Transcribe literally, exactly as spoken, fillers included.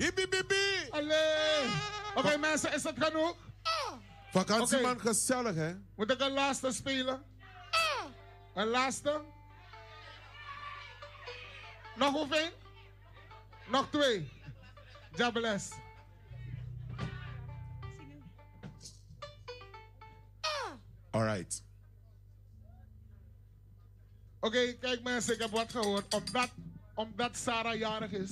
Hibi bibi. Allee. Oké okay, mensen, is het genoeg? Vakantieman, okay. Gezellig hè? Moet ik een laatste spelen? Een laatste? Nog hoeveel? Nog twee. Jabeles. Alright. Oké, okay, kijk mensen, ik heb wat gehoord. Omdat, omdat Sarah jarig is.